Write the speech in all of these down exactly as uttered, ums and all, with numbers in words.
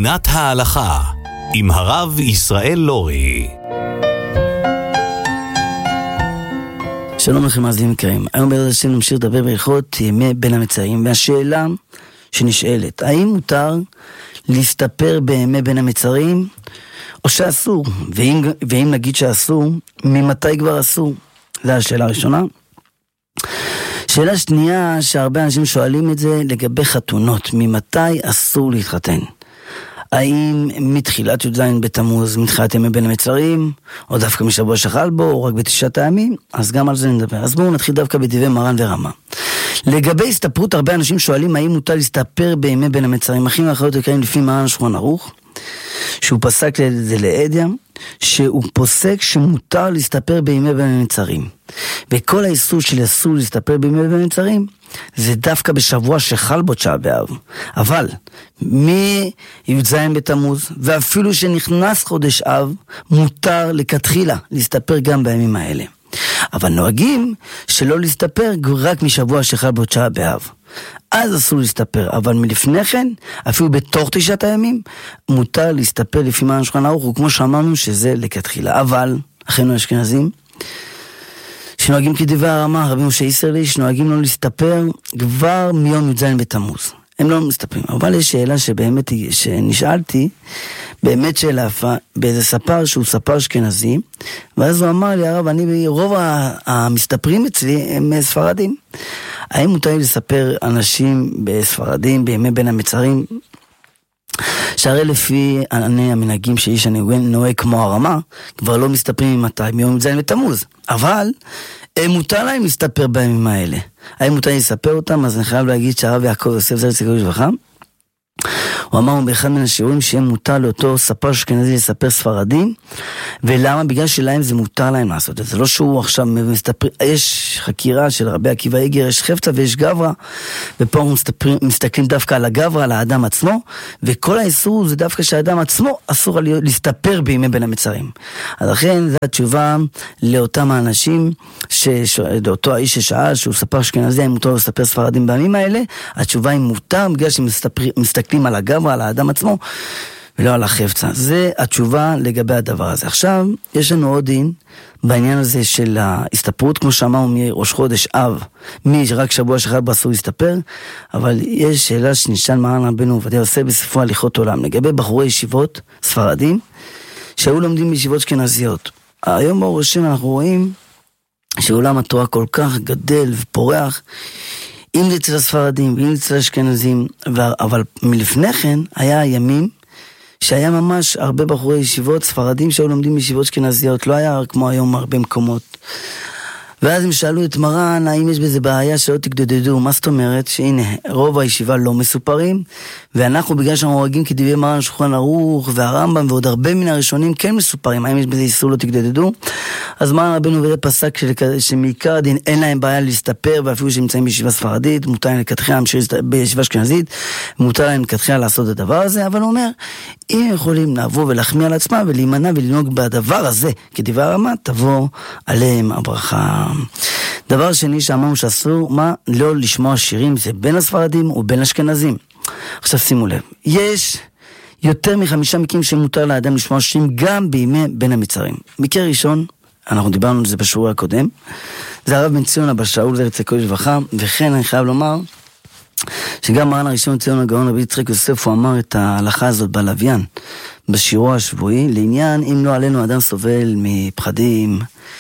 פינת ההלכה עם הרב ישראל לורי. שלום לכם מאזינים יקרים. היום בעזרת השם נמשיך לדבר בהלכות ימי בין המצרים, והשאלה שנשאלת, האם מותר להסתפר בימי בין המצרים או שאסור? ואם, ואם נגיד שאסור, ממתי כבר אסור? זו השאלה הראשונה. שאלה שנייה שהרבה אנשים שואלים את זה לגבי חתונות, ממתי אסור להתחתן? האם מתחילת י"ז בתמוז, מתחילת ימי בין המצרים, או דווקא משבוע שחל בו, או רק בתשעת הימים? אז גם על זה נדבר. אז בואו נתחיל דווקא בדברי מרן ורמה. לגבי הסתפרות, הרבה אנשים שואלים האם מותר להסתפר בימי בין המצרים. אחים ואחיות יקרים, לפי מרן שולחן ערוך, שהוא פסק לזה לעדיה, שהוא פוסק שמותר להסתפר בימי בין המצרים. וכל האיסור של אסור להסתפר בימי בין המצרים, זה דווקא בשבוע שחל בו תשעה באב. אבל מי"ז בתמוז, ואפילו שנכנס חודש אב, מותר לכתחילה להסתפר גם בימים האלה. אבל נוהגים שלא להסתפר רק משבוע שחל בו תשעה באב. אז אסור להסתפר, אבל מלפני כן, אפילו בתוך תשעת הימים, מותר להסתפר לפי מרן שולחן ערוך, וכמו שאמרנו שזה לכתחילה. אבל, אחינו האשכנזים, שנוהגים כדברי הרמה, רבי משה איסרליש, שנוהגים לא להסתפר כבר מיום י"ז בתמוז. הם לא מסתפרים. אבל יש שאלה שבאמת, שנשאלתי, באמת שאלה באיזה ספר שהוא ספר אשכנזי, ואז הוא אמר לי, הרב, אני, רוב המסתפרים אצלי הם ספרדים. האם מותר לספר אנשים בספרדים בימי בין המצרים? שהרי לפי עני המנהגים שאיש הנוהג כמו הרמה, כבר לא מסתפרים ממתי, מיום י"ז בתמוז. אבל מותר להם להסתפר בימים האלה. האם מותר לספר אותם? אז אני חייב להגיד שהרב יעקב יוסף זצ"ל זכרו לברכה, הוא אמר באחד מן השיעורים שיהיה מותר לאותו ספר אשכנזי לספר ספרדים. ולמה? בגלל שלהם זה מותר להם לעשות את זה. לא שהוא עכשיו מסתפר, יש חקירה של רבי עקיבא איגר, יש חפצה ויש גברה, ופה אנחנו מסתפרים, מסתכלים דווקא על הגברה, על האדם עצמו, וכל האיסור זה דווקא שהאדם עצמו אסור להסתפר בימי בין המצרים. אז לכן זו התשובה לאותם האנשים, לאותו האיש ששאל שהוא ספר אשכנזי, האם מותר לספר ספרדים בימים האלה, התשובה היא מותר בגלל שמסתכלים על הגברה, על האדם עצמו, ולא על החפצה. זה התשובה לגבי הדבר הזה. עכשיו, יש לנו עוד דין בעניין הזה של ההסתפרות, כמו שאמרנו מראש חודש אב, מי רק שבוע שחל בו אסור להסתפר, אבל יש שאלה שנשאל מרן רבנו עובדיה יוסף בספרו הליכות עולם, לגבי בחורי ישיבות ספרדים, שהיו לומדים בישיבות אשכנזיות. היום באור השם אנחנו רואים שעולם התורה כל כך גדל ופורח, אם זה אצל הספרדים ואם זה אצל האשכנזים, אבל מלפני כן היה ימים שהיה ממש הרבה בחורי ישיבות ספרדים שהיו לומדים בישיבות אשכנזיות, לא היה כמו היום הרבה מקומות. ואז הם שאלו את מרן, האם יש בזה בעיה שלא תקדדדו? מה זאת אומרת? שהנה, רוב הישיבה לא מסופרים, ואנחנו בגלל שאנחנו רואים כדברי מרן שולחן ערוך והרמב"ם ועוד הרבה מן הראשונים כן מסופרים, האם יש בזה איסור לא תקדדדו? אז מרן רבנו וזה פסק שמעיקר הדין אין להם בעיה להסתפר, ואפילו שנמצאים בישיבה ספרדית, מותר להם לכתחילה בישיבה אשכנזית, מותר להם לכתחילה לעשות את הדבר הזה, אבל הוא אומר, אם יכולים לבוא ולהחמיא על עצמם ולהימנע ולנהוג בדבר הזה, כדברי הרמה, תבוא עליהם הברכה. דבר שני שאמרנו שאסור, מה? לא לשמוע שירים, זה בין הספרדים ובין אשכנזים. עכשיו שימו לב, יש יותר מחמישה מקרים שמותר לאדם לשמוע שירים גם בימי בין המצרים. מקרה ראשון, אנחנו דיברנו על זה בשיעור הקודם, זה הרב בן ציון אבא שאול זצ"ל זכרו לברכה, וכן אני חייב לומר שגם מרן הראשון ציון הגאון רבי יצחק יוסף, הוא אמר את ההלכה הזאת בלוויין, בשיעורו השבועי, לעניין אם לא עלינו אדם סובל מפחדים,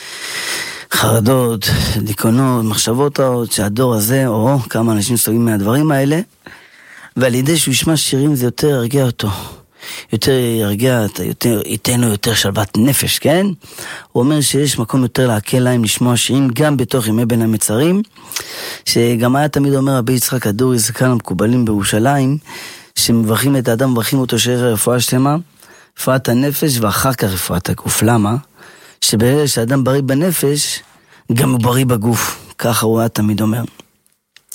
חרדות, דיכאונות, מחשבות רעות, שהדור הזה, או כמה אנשים סובלים מהדברים האלה, ועל ידי שהוא ישמע שירים זה יותר ירגיע אותו, יותר ירגיע, יותר, ייתן לו יותר שלוות נפש, כן? הוא אומר שיש מקום יותר להקל להם לשמוע שירים גם בתוך ימי בין המצרים, שגם היה תמיד אומר רבי יצחק הדורי, זקן המקובלים בירושלים, שמברכים את האדם, מברכים אותו שיהיה רפואה שלמה, רפואת הנפש ואחר כך רפואת הגוף. למה? שברגע שאדם בריא בנפש, גם הוא בריא בגוף. ככה הוא היה תמיד אומר.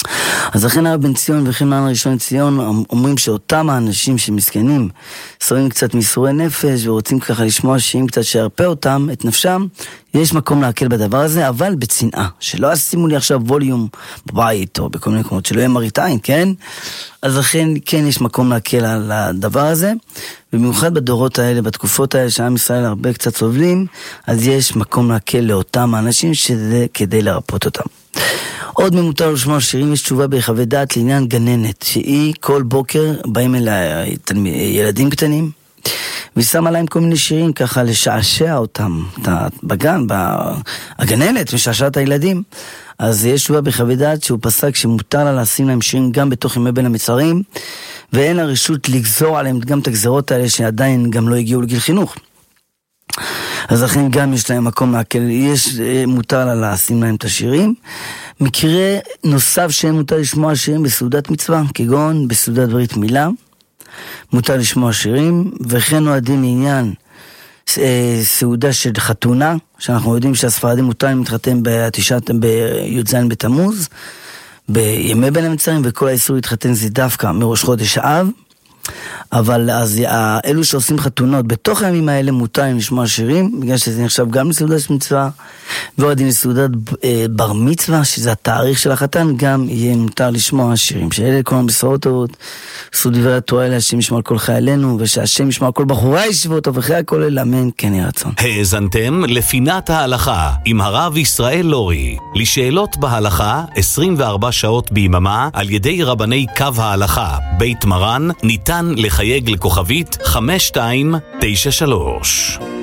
אז לכן הרב בן ציון וכן מרן הראשון לציון אומרים שאותם האנשים שמסכנים, סובלים קצת מסורי נפש ורוצים ככה לשמוע שירים קצת שירפא אותם, את נפשם, יש מקום להקל בדבר הזה, אבל בצנעה, שלא ישימו לי עכשיו ווליום בבית או בכל מיני מקומות, שלא יהיה מראית עין, כן? אז לכן כן יש מקום להקל על הדבר הזה, במיוחד בדורות האלה, בתקופות האלה שעם ישראל הרבה קצת סובלים, אז יש מקום להקל לאותם האנשים שזה כדי לרפות אותם. עוד ממותר לשמוע שירים, יש תשובה בהיחווה דעת לעניין גננת, שהיא כל בוקר באים אליי ילדים קטנים, ושמה להם כל מיני שירים ככה לשעשע אותם, בגן, הגננת משעשעת הילדים. אז יש תשובה בהיחווה דעת שהוא פסק שמותר לה לשים להם שירים גם בתוך ימי בין המצרים, ואין לה רשות לגזור עליהם גם את הגזרות האלה שעדיין גם לא הגיעו לגיל חינוך. אז לכן גם יש להם מקום להקל, יש, מותר לה לשים להם את השירים. מקרה נוסף שמותר לשמוע שירים בסעודת מצווה, כגון בסעודת ברית מילה, מותר לשמוע שירים, וכן נועדים לעניין סעודה של חתונה, שאנחנו יודעים שהספרדים מותר להתחתן בתשעת, בי"ז בתמוז, בימי בין המצרים, וכל האיסור להתחתן זה דווקא מראש חודש אב, אבל אז אלו שעושים חתונות בתוך הימים האלה מותר לשמוע שירים, בגלל שזה נחשב גם לסעודת מצווה, ועוד עם לסעודת בר מצווה, שזה התאריך של החתן, גם יהיה מותר לשמוע שירים. שאלה כל הבשורות טובות, עשו דברי התורה אלה, השם ישמע על כל חיילינו, ושהשם ישמע על כל בחורי הישיבות, ואחרי הכל אל אמן, כן יהי רצון. האזנתם לפינת ההלכה עם הרב ישראל לורי. לשאלות בהלכה עשרים וארבע שעות ביממה על ידי רבני קו ההלכה בית מרן, ניתן לחייג לכוכבית חמש שתיים תשע שלוש.